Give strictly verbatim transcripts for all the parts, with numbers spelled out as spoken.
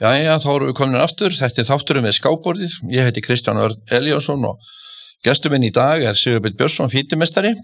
Jæja, þá erum við komin aftur, þetta er þátturinn við skákborðið, ég heiti Kristján Örn Elíasson og gestur minn í dag er Sigurbjörn Björnsson, fítimestari.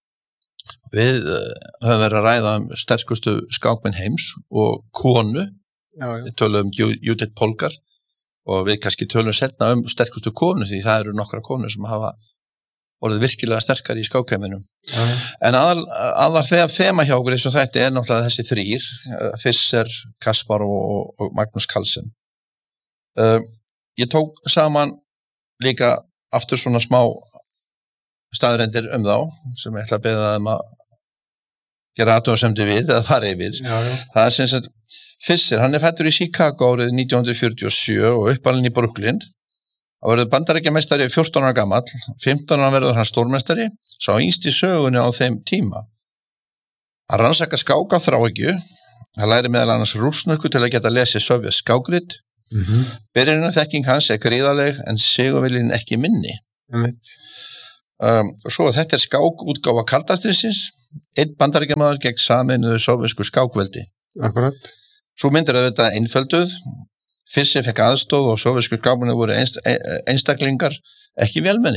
Við uh, höfum verið að ræða um sterkustu skákmenn heims og konu, já, já. Við tölum um Judith Polgar og við kannski tölum setna um sterkustu konu því það eru nokkra konur sem hafa orðið virkilega sterkar í skákheiminum. Ja. En aðal, aðal þegar þema hjá okkur eins og þetta er náttúrulega þessi þrír, Fischer, Kasparov og, og Magnús Carlsen. Uh, ég tók saman líka aftur svona smá staðrendir um þá, sem ég ætla að beða þeim að gera athugasemdir við eða fara yfir. Já, já. Það er sem sagt, Fischer, hann er fæddur í Chicago árið nítján hundruð fjörutíu og sjö og uppalinn í Brooklyn. Það verður bandaríkjameistari fjórtán ára gamall, fimmtán ára verður hann stórmeistari, sá yngst í sögunni á þeim tíma. Hann rannsakar skák á þráhyggju, hann læri meðal annars rússnesku til að geta lesið sovjask skákrit. Mm-hmm. Byrjunarþekking hans er gríðarleg en sigurviljinn ekki minni. Mm-hmm. Um, og svo þetta er skákútgáfa kaldastríðsins, einn bandaríkjamaður gegn sameinuðu sovjasku skákveldi. Akkurat. Svo myndir þetta einfölduð. Fischer fekk aðstóð og sovjasku skákmenn voru einst, einstaklingar, ekki vélmenni.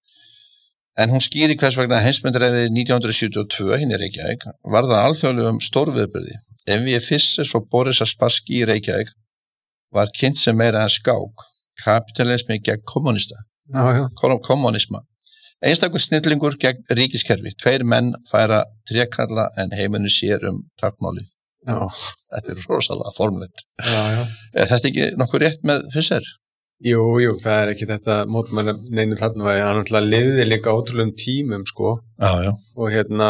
En hún skýri hvers vegna heimsmyndræði nítján hundruð sjötíu og tvö hinn í Reykjavík var það alþjóðlegum stórviðburði. M V Fischer og Boris Spassky í Reykjavík var kynnt sem meira en skák, kapitalismi gegn kommunista, ah, kommunisma. Einstakur snillingur gegn ríkiskerfi, tveir menn færa trékalla en heiminu sér um takmálið. Já. Þetta er rosalega formlegt. Já, já. Er þetta ekki nokkuð rétt með Fischer? Jú, jú, það er ekki þetta mótmann neinu þarna var, hann náttúrulega lifði líka ótrúlegum tímum, sko. Já, já. Og hérna,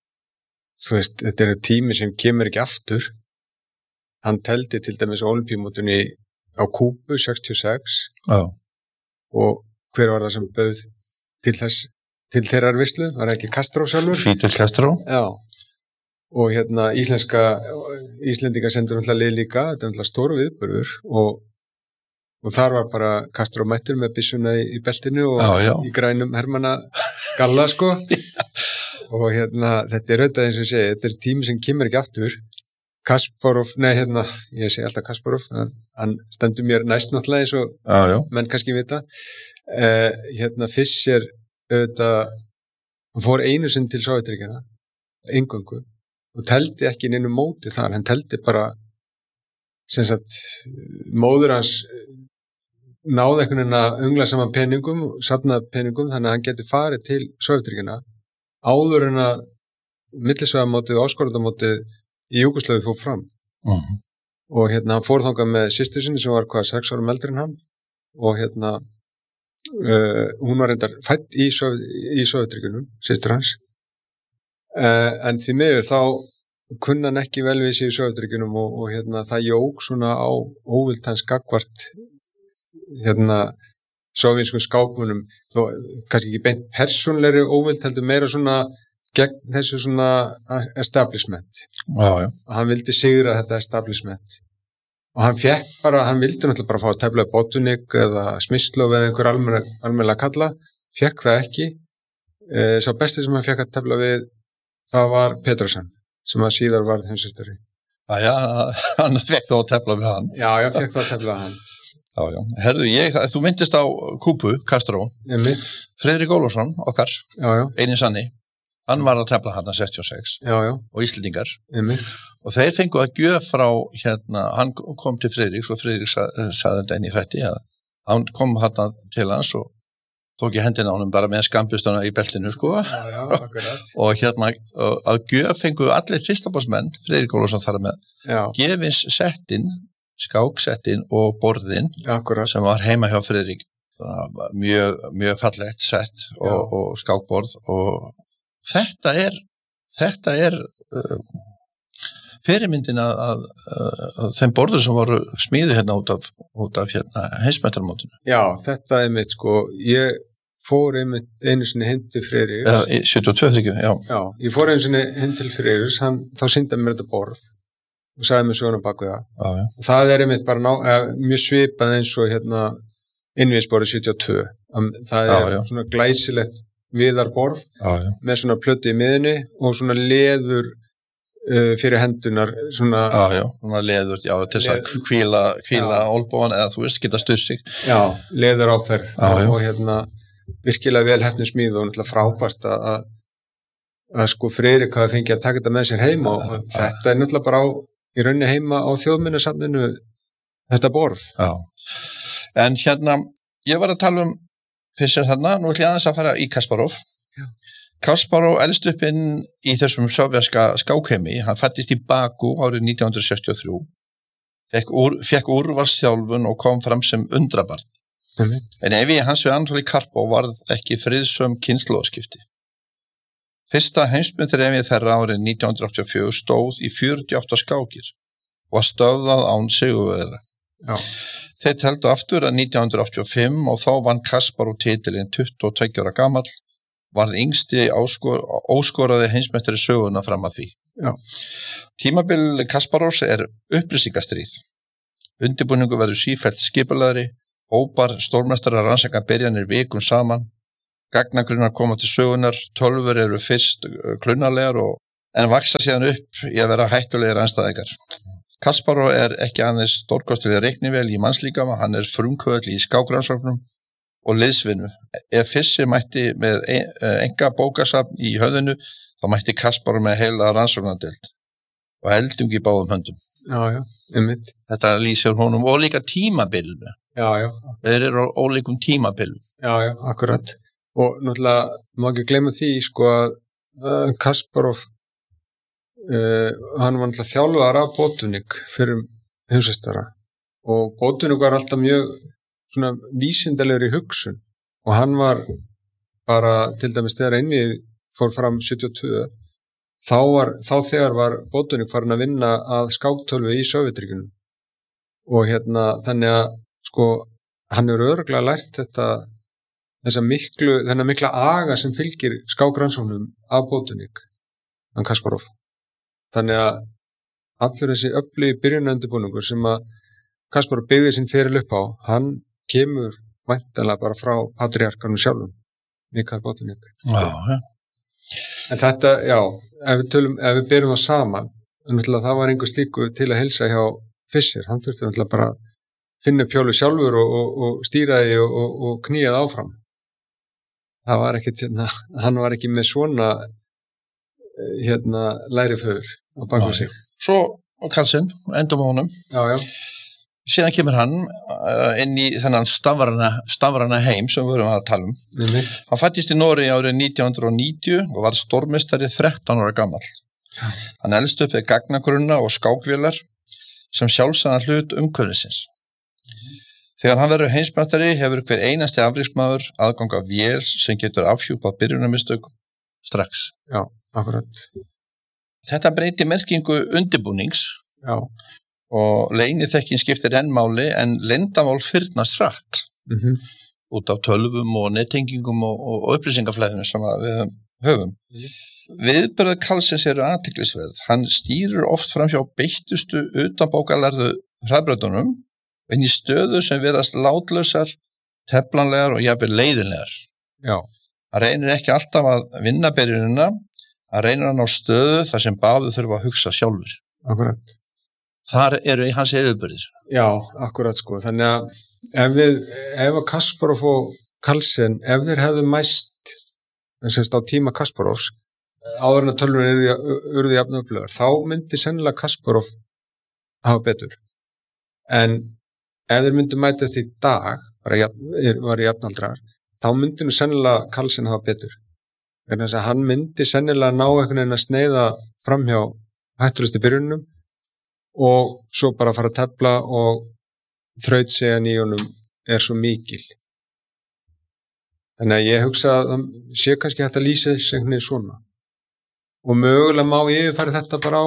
þú veist, þetta er tími sem kemur ekki aftur. Hann teldi til dæmis Ólympíumótunni á Kúbu, sextíu og sex. Já. Og hver var það sem bauð til þess, til þeirrar veislu? Var það ekki Castro sjálfur? Fidel Castro. Já. Og hérna íslenska Íslendinga sendur náttúrulega lið líka, þetta er náttúrulega stór viðburður og, og þar var bara Castro mættur með byssuna í, í beltinu og já, já. Í grænum hermanna galla sko og hérna þetta er auðvitað eins og ég segi, þetta er tími sem kemur ekki aftur. Kasparov, nei hérna, ég segi alltaf Kasparov, hann, hann stendur mér næst náttúrulega eins og já, já. Menn kannski vita. Eh, hérna Fischer auðvitað, hann fór einu sinn til Sovétríkjanna, eingöngu. Og teldi ekki neinu móti þar, hann teldi bara sem sagt, móður hans náði einhvern veginn að öngla saman peningum, safnað peningum, þannig að hann geti farið til Sovétríkjanna áður en að millisvæðamótið og áskorðamótið í Júgóslavíu fór fram. Uh-huh. Og hérna hann fór þangað með systur sinni sem var hvað, sex árum eldri en hann og hérna uh, hún var reyndar fædd í, Sov- í Sovétríkjunum, systur hans. Uh, en því miður þá kunna hann ekki vel við sig í Sovétríkjunum og, og hérna það jók svona á óvild hans gagnvart hérna sovénskum skákmunum þó kannski ekki beint persónlegri óvild heldur meira svona gegn þessu svona establishment. Já, já. Og hann vildi sigra þetta establishment og hann fekk bara, hann vildi náttúrulega bara fá að tefla Botunik eða Smyslov eða einhver almennilega kalla, fekk það ekki. uh, sá besti sem hann fekk að tefla við það var Petersen, sem að síðar var heimsmeistari. Já, já, hann fekk þá að tefla við hann. Já, ég fekk þá að tefla við hann. Já, já. Herðu, ég, þú myndist á Kúbu, Castro. Ég mynd. Friðrik Ólafsson, okkar, já, já. Einin sanni, hann var að tefla hann að sextíu og sex. Já, já. Og Íslendingar. Ég mynd. Og þeir fengu að gjöf frá, hérna, hann kom til Friðriks og Friðrik sagði þetta inn í þætti, að hann kom hérna til hans og tók ég hendina á honum bara með skambustuna í beltinu, sko. Já, já, akkurat. Og hérna, að gjöf fengu allir fyrstabásmenn, Friðrik Ólafsson þar með, já. Gefins settin, skáksettin og borðin, akkurat. Sem var heima hjá Friðrik. Það var mjög, mjög fallegt sett og, og skákborð og þetta er, þetta er uh, fyrirmyndin að, að, að þeim borður sem voru smíðu hérna út af, út af hérna heimsmeistarmótinu. Já, þetta er mitt, sko, ég fór einmitt einu sinni heim til Friðriks. Eða sjötíu og tvö, þrjú, já. Já, ég fór einu sinni heim til Friðriks, hann þá sýndi mér þetta borð og sagði mér svona baku það. Já, já. Og það er einmitt bara ná, eh, mjög svipað eins og hérna innvíðsborðið sjötíu og tvö. Það er já, já. Svona glæsilegt viðarborð já, já. Með svona plötu í miðunni og svona leður uh, fyrir hendunar svona já, já, svona leður, já, til þess að hvíla, hvíla olbóan eða þú veist, geta stuð sig já, leður áferð og, og hérna virkilega vel hefnum smíð og náttúrulega frábært að að sko Friðrik hafi fengið að taka þetta með sér heima og, og þetta er náttúrulega bara á, í rauninni heima á þjóðminjasafninu þetta borð. Já, en hérna ég var að tala um Fischer þarna, nú ætlum ég aðeins að fara í Kasparov. Já. Kasparov elst upp inn í þessum sovjaska skákheimi, hann fættist í Bakú árið nítján hundruð sextíu og þrjú, fekk, úr, fekk úrvalsþjálfun og kom fram sem undrabarn. Mm-hmm. En ef ég hans við Anatoli Karpov varð ekki friðsöm kynslóðaskipti. Fyrsta heimsmyndarefi þeirra árið nítján hundruð áttatíu og fjögur stóð í fjörutíu og átta skákir og var stöðvað án sigurvegara. Já. Þeir teldu aftur að nítján hundruð áttatíu og fimm og þá vann Kasparov titilinn tuttugu og tveggja ára gamall, varð yngsti áskor, óskoraði heimsmeistari söguna fram að því. Já. Tímabil Kasparovs er upplýsingastríð. Undirbúningu verður sífellt skipulagri, hópar stórmestara rannsaka byrjanir vikum saman, gagnagrunnar koma til sögunar, tölfur eru fyrst klunarlegar og en vaksa síðan upp í að vera hættulegir andstæðingar. Kasparov er ekki aðeins stórkostilega reiknivél í mannslíkama, hann er frumkvöðl í skákrannsóknum og liðsvinnu. Ef Fischer mætti með enga bókasafn í höfðinu, þá mætti Kasparov með heila rannsóknardeild og eldung í báðum höndum. Já, já, einmitt. Þetta lýsir honum og líka tímabilinu. Já, já. Þeir eru á ólíkum tímabilum. Já, já, akkurat. Og náttúrulega, má ekki gleyma því, sko, að Kasparov, uh, hann var náttúrulega þjálfaður af Botunik fyrir heimsmeistara og Botunik var alltaf mjög svona vísindalegur í hugsun og hann var bara, til dæmis þegar einvið fór fram sjötíu og tvö, þá, var, þá þegar var Botunik farin að vinna að skáktölvu í Sovétríkjunum og hérna, þannig að sko, hann er örugglega lært þetta, þessa miklu, þennan mikla aga sem fylgir skákrannsóknum af Botunik, hann Kasparov. Þannig að allur þessi öflugi byrjunarundirbúningur sem að Kasparov byggði sinn feril upp á, hann kemur væntanlega bara frá patriarkanum sjálfum, Mikhail Botunik. Já, já. En þetta, já, ef við tölum, ef við byrjum það saman, það var einhver slíku til að heilsa hjá Fischer, hann þurfti náttúrulega bara finna pjólu sjálfur og, og, og stýraði og, og, og knýjaði áfram. Það var ekkit, hérna, hann var ekki með svona hérna læriföður á baku sig. Svo Karlsson, endum á honum. Já, já. Síðan kemur hann uh, inn í þennan stafrana, stafrana heim sem við vorum að tala um. Mm-hmm. Hann fættist í Noregi árið nítján hundruð níutíu og var stórmeistari þrettán ára gamall. Já. Hann elst upp við gagnagrunna og skákvélar sem sjálfsagðan hlut umhverfisins. Þegar hann verður heimsmeistari hefur hver einasti afríksmaður aðgang af vél sem getur afhjúpað byrjunarmistök strax. Já, akkurat. Þetta breyti merkingu undirbúnings. Já. Og leyniþekking skiptir enn máli en leyndamál fyrnast hratt mm-hmm. út af tölvum og nettengingum og, og, og upplýsingaflæðinu sem við höfum. Mm-hmm. Viðbröð Karlsens eru athyglisverð. Hann stýrir oft fram hjá beittustu utanbókarlærðu hraðbrautunum inn í stöðu sem virðast látlausar, teflanlegar og jafnvel leiðinlegar. Já. Hann reynir ekki alltaf að vinna byrjunina, hann reynir hann á stöðu þar sem báðu þurfa að hugsa sjálfur. Akkurat. Þar eru í hans yfirbyrðir. Já, akkurat sko. Þannig að ef við, ef að Kasparov og Karlsson, ef þeir hefðu mæst, þess að á tíma Kasparovs, áður en að tölvunni urðu jafn öflugar, þá myndi sennilega Kasparov hafa betur. En ef þeir myndi mætast í dag, var í jafnaldrar, þá myndi nú sennilega Karlsson hafa betur. Þannig að hann myndi sennilega ná einhvern veginn að sneiða framhjá hættulegustu byrjunum og svo bara fara að tefla og þrautseigjan í honum er svo mikil. Þannig að ég hugsa að það sé kannski hægt að lýsa þessu einhvern veginn svona. Og mögulega má yfirfæri þetta bara á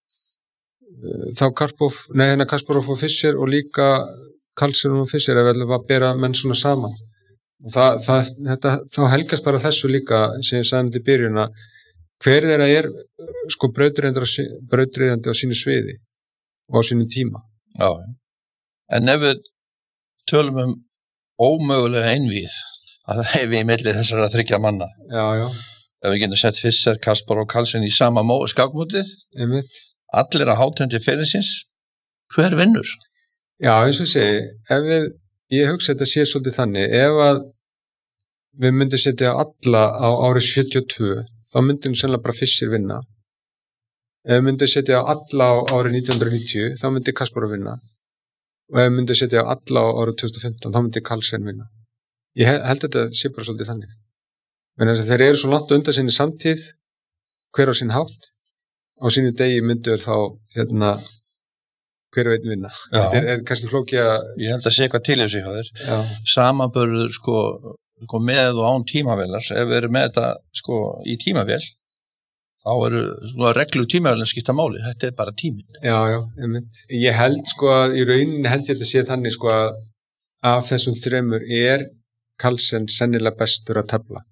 uh, þá Karpov, nei hérna Kasparov og Fischer og líka Karlsson og Fischer ef við ætlum að bera menn svona saman. Og það, það, þetta, þá helgast bara þessu líka sem ég sagði til byrjun að hver þeirra er sko brautryðjandi á sínu sviði og á sínu tíma. Já, en ef við tölum um ómögulega einvíð að það hefi í milli þessara þriggja manna. Já, já. ef við getum sett Fischer, Kasparov og Carlsen í sama skákmótið, allir að hátendi ferilsins, hver vinnur? Já, eins og segi, ef við, ég hugsa þetta sé svolítið þannig, ef að við myndum setja alla á árið sjötíu og tvö, þá myndum sennilega bara Fischer vinna. Ef við myndum setja alla á árið nítján hundruð níutíu, þá myndi Kasparov vinna. Og ef við myndum setja alla á árið tvö þúsund og fimmtán, þá myndi Carlsen vinna. Ég held að þetta sé bara svolítið þannig. Men þess að þeir eru svo langt undan sinni samtíð, hver á sín hátt, á sínu degi myndur þá, hérna, hver veit vinna. Já. Þetta er, er kannski flókið að... Ég held að sé eitthvað til þessu hjá þér. Samanburður, sko, sko, með og án tímavélar. Ef við erum með þetta, sko, í tímavél, þá eru svona reglu tímavélinn skipta máli. Þetta er bara tíminn. Já, já, ég mynd. Ég held, sko, að í rauninni held ég þetta sé þannig, sko, að af þessum þremur er Carlsen sennilega bestur að tefla.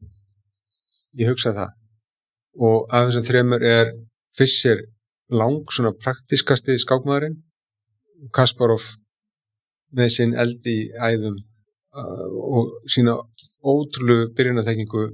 Ég hugsa það. Og af þessum þremur er Fischer lang svona praktiskasti skákmaðurinn, Kasparov með sinn eld í æðum uh, og sína ótrúlegu byrjunarþekkingu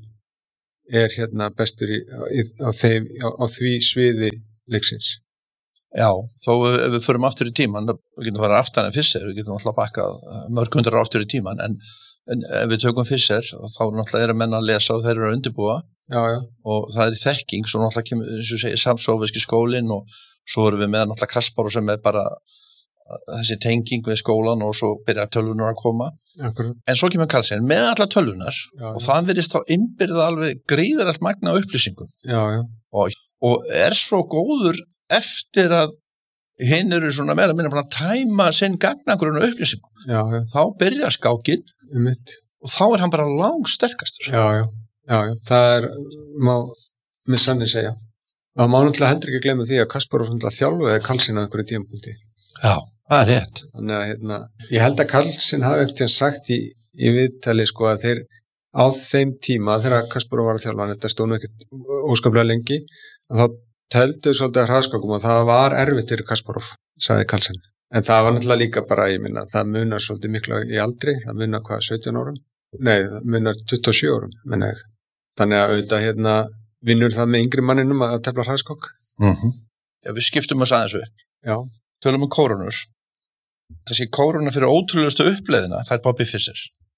er hérna bestur í, í, á, þeim, á, á því sviði leiksins. Já, þó ef við förum aftur í tíman, við getum farið aftan en Fischer, við getum alltaf bakkað mörg hundar aftur í tíman, en, en ef við tökum Fischer, þá náttúrulega eru menn að lesa og þeir eru að undirbúa. Já, já. Og það er þekking, svo náttúrulega kemur, eins og segir, samsófiski skólinn og svo erum við með náttúrulega Kasparov sem er bara þessi tenging við skólan og svo byrja tölvunar að koma. Akkurat. En svo kemur Carlsen með alla tölvunar já, og það virðist þá innbyrða alveg gríðarlegt magna upplýsingum. Já, já. Og, og er svo góður eftir að hinn eru svona meira minna bara að tæma sinn gagnagrunna upplýsingum. Já, já. Þá byrja skákinn og þá er hann bara langsterkastur. Já, já. Já, já, það er, má með sanni segja. Það má náttúrulega heldur ekki glemma því að Kasparov þjálfaði Carlsen á einhverju tímapunkti. Já, það er rétt. Þannig að, hérna, ég held að Carlsen hafi ekkert sagt í, í viðtali, sko, að þeir á þeim tíma, þegar Kasparov var að þjálfa, þetta stóð nú ekkert óskaplega lengi, að þá teldu svolítið að hraðskákum og það var erfitt fyrir Kasparov, sagði Carlsen. En það var náttúrulega líka bara, ég minna, það munar svolítið miklu í aldri, það munar hvað, sautján árum? Nei, það munar tuttugu og sjö árum, menna ég. Þannig að auðvitað hérna vinnur það með yngri manninum að tefla hraðskák. Mm-hmm. Já, við skiptum oss aðeins upp. Já. Tölum um kórunur. Þessi kóruna fyrir ótrúlegustu uppleiðina fær Bobby Fischer.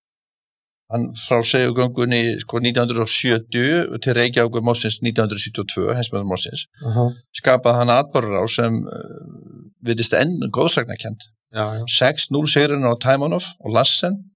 Hann frá segugöngunni sko nítján hundruð sjötíu til Reykjavíkur mótsins nítján hundruð sjötíu og tvö, heimsmeistar mótsins, uh-huh. skapaði hann atburðar á sem uh, virðist enn góðsagnarkennd. Já, já. sex núll sigurinn á Taimanov og Lassen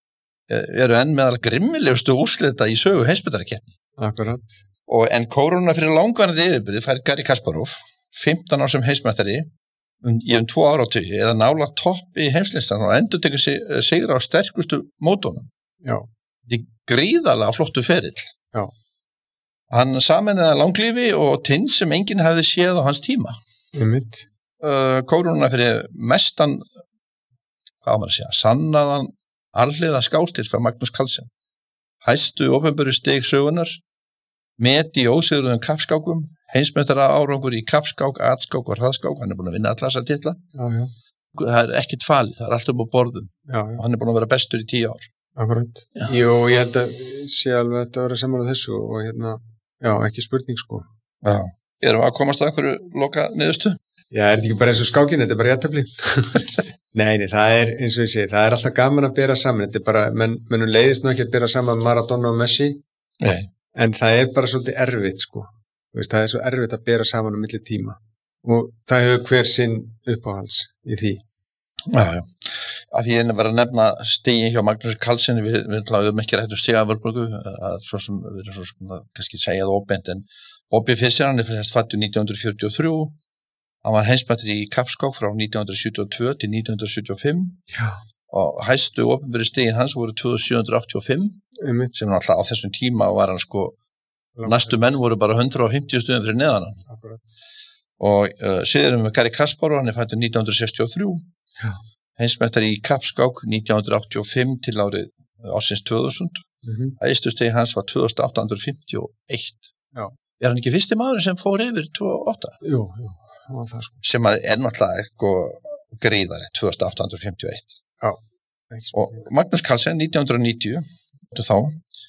eru enn meðal grimmilegustu úrslita í sögu heimsmeistarakeppni. Akkurat. Og en kóruna fyrir langvarandi yfirbyrði fær Garri Kasparov, fimmtán ár sem heimsmeistari, um, í um tvo áratugi eða nála topp í heimslistan og endur tekur sig, sigra á sterkustu mótunum. Já. Þetta er gríðarlega flottu ferill. Já. Hann sameinaði langlífi og tinn sem enginn hefði séð á hans tíma. Einmitt. Uh, kóruna fyrir mestan, hvað á maður að segja, sannaðan alliða skástýr frá Magnús Carlsen. Hæstu opinberu stig sögunar, met í ósigruðum kappskákum, heimsmeistara árangur í kappskák, atskák og hraðskák, hann er búin að vinna alla þessa titla. Já, já. Það er ekkert falið, það er allt upp á borðum. Já, já. Og hann er búin að vera bestur í tíu ár. Akkurat. Já. Jú, ég held að sé alveg þetta að vera saman á þessu og hérna, já, ekki spurning sko. Já. Erum við að komast að einhverju loka niðurstu? Já, er þetta ekki bara eins og skákin, þetta er bara jafntefli. Nei, nei, það er, eins og ég segi, það er alltaf gaman að bera saman, þetta er bara, menn, mennum leiðist nú ekki að bera saman Maradona og Messi, nei. En það er bara svolítið erfitt, sko, veist, það er svo erfitt að bera saman á milli tíma og það hefur hver sinn uppáhals í því. Já, já, að því einu verið að nefna stigin hjá Magnús Carlsen, við, við höfum ekki rætt um stigaförbröku, það er svo sem, við erum svo sem, kannski segja það óbeint, en Bobby Fischer, hann er fyrst fættur nítján hundruð fjörutíu og þrjú, hann var heimsmeistari í kappskák frá nítján hundruð sjötíu og tvö til nítján hundruð sjötíu og fimm. Já. Og hæstu opinberu stigin hans voru tvö þúsund sjö hundruð áttatíu og fimm, Einmitt. Sem alltaf á þessum tíma var hann sko, næstu menn voru bara hundrað og fimmtíu stöðum fyrir neðan hann. Akkurat. Og uh, síðan með Garri Kasparov, hann er fættur nítján hundruð sextíu og þrjú, Já. Heimsmeistari í kappskák nítján hundruð áttatíu og fimm til árið ársins tvö þúsund. Mm-hmm. Hæstu stig hans var tvö þúsund átta hundruð fimmtíu og eitt. Já. Er hann ekki fyrsti maður sem fór yfir tvö þúsund og átta? Jú, jú. Það, sko. Sem er náttúrulega eitthvað gríðari tvö þúsund átta hundruð fimmtíu og eitt. Já. Og Magnús Carlsen nítján hundruð níutíu þá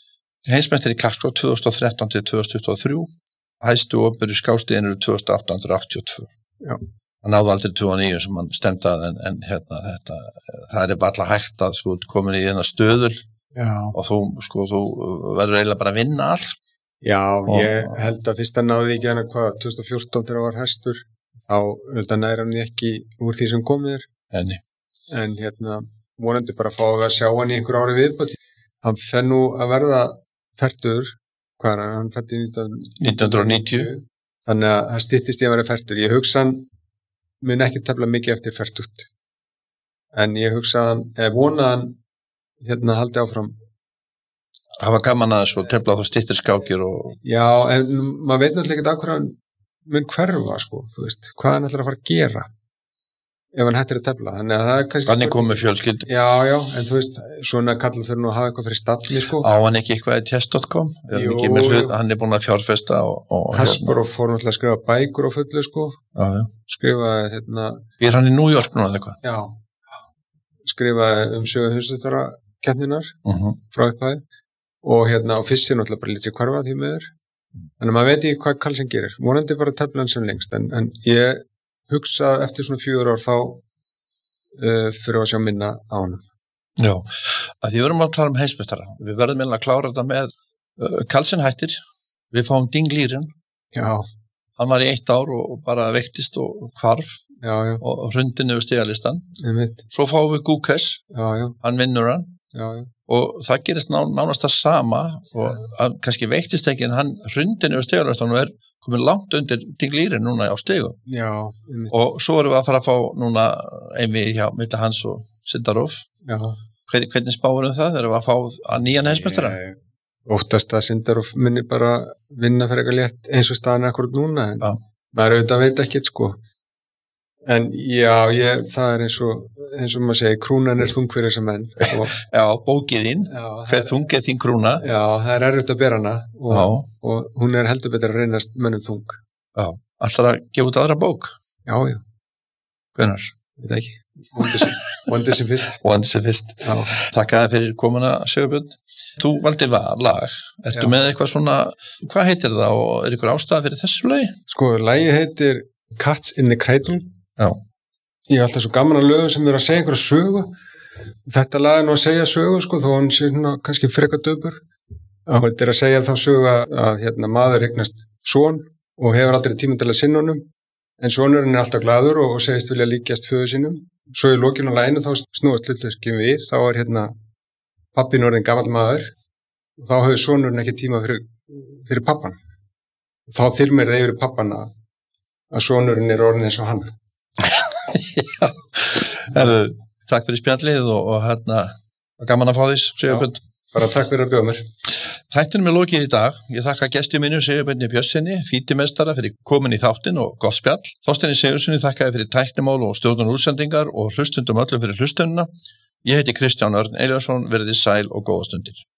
heimsmeistari í kappskák tvö þúsund og þrettán til tvö þúsund tuttugu og þrjú, hæstu opinberu skákstigin eru tvö þúsund átta hundruð áttatíu og tvö. Já. Hann náði aldrei tvö þúsund og níu sem hann stemdi að, en, en hérna þetta, það er bara hægt að sko komin í þennan stöðul. Já. Og þú, sko, þú verður eiginlega bara að vinna allt. Já, og, ég held að fyrst að náði ekki hana hvað, tvö þúsund og fjórtán þegar það var hæstur, þá auðvitað næra hann ekki úr því sem komið er. Enni. En hérna, vonandi bara að fá að sjá hann í einhver ári viðbætt. Hann fer nú að verða fertur, hvað er hann, hann fætti nítján hundruð níutíu. Þannig að það styttist í að vera fertur. Ég hugsa hann mun ekki tefla mikið eftir fertugt. En ég hugsa hann, eða vona hann hérna haldi áfram. Það var gaman að þessu tefla þá styttir skákir og... Já, en maður veit náttúrulega ekki af hverju hann mun hverfa, sko, þú veist, hvað hann ætlar að fara að gera ef hann hættir að tefla. Þannig að það er kannski... Þannig komið fjölskyldu. Já, já, en þú veist, svona kallar þurfa nú að hafa eitthvað fyrir stafni, sko. Á hann ekki eitthvað í chess dot com? Jú, hlut, hann er búin að fjárfesta og... og Kasparov fór náttúrulega að skrifa bækur á fullu, sko. Já, já. Skrifa, hérna... Býr hann í New York núna eða eitthvað? Já. Skrifa um sögu hundstöðara keppninar uh-huh. frá upphæði og hérna á fyrst er náttúrulega bara lítið hverfa því meður. Þannig að maður veit ekki hvað Carlsen gerir. Vonandi bara tefla hann sem lengst, en, en ég hugsa eftir svona fjögur ár þá uh, fyrir að sjá minna á hann. Já, að því við erum að tala um heimsmeistara. Við verðum meðal að klára þetta með uh, Carlsen hættir, við fáum Ding Liren. Já. Hann var í eitt ár og bara veiktist og hvarf já, já. og hrundin yfir stigalistan. Einmitt. Svo fáum við Gukesh, já, já. hann vinnur hann. Já, já. Og það gerist ná, nánast það sama og hann, kannski veiktist ekki en hann hrundin yfir stigalistan og er komin langt undir Ding Liren núna á stigum. Já, einmitt. Og svo erum við að fara að fá núna einvið hjá milli hans og Sindarov. Já. Hvern, hvernig spáum við það? Erum við að fá að nýjan heimsmeistara? Ég óttast að Sindarov minni bara vinna fyrir eitthvað létt eins og staðan akkurat núna en já. Maður auðvitað veit ekki sko en já, ég, það er eins og eins og maður segi, krúnan er þung fyrir þessa menn og, já, bókið þín hver þung er þín krúna já, það er erfitt að bera hana og, og hún er heldur betur að reynast mönnum þung já, alltaf að gefa út aðra bók já, já hvenar? Veit ekki, vonandi sem fyrst vonandi sem fyrst já. Takk að þið fyrir komuna Sigurbjörn. Þú valdir lag, ertu já. Með eitthvað svona, hvað heitir það og er ykkur ástæða fyrir þessu lagi? Sko, lagi heitir Cats in the Cradle. Já. Ég er alltaf svo gaman að lögum sem er að segja einhverja sögu. Þetta lag er nú að segja sögu, sko, þó hann sé svona kannski frekar döpur. Þetta er að segja þá sögu að, að hérna, maður eignast son og hefur aldrei tíma til að sinna honum, en sonurinn er alltaf glaður og, og segist vilja líkjast föður sínum. Svo í lokinu á laginu þá snúast hlutverkið við, þá er hérna pappin orðin gamall maður og þá hefur sonurinn ekki tíma fyrir, fyrir pappan. Þá þyrmir það yfir pappan að, að sonurinn er orðin eins og hann. Já, Herðu, takk fyrir spjallið og, og hérna, gaman að fá því, Sigurbjörn. Bara takk fyrir að bjóða mér. Þættinum er lokið í dag. Ég þakka gesti mínu Sigurbjörni Björnssyni, fítimestara fyrir komin í þáttinn og gott spjall. Þorsteini Sigurðssyni þakkaði fyrir tæknimál og stjórnun útsendingar og hlustundum öllum fyrir hlustununa. Ég heiti Kristján Örn Elíasson, verið sæl og góða stundir.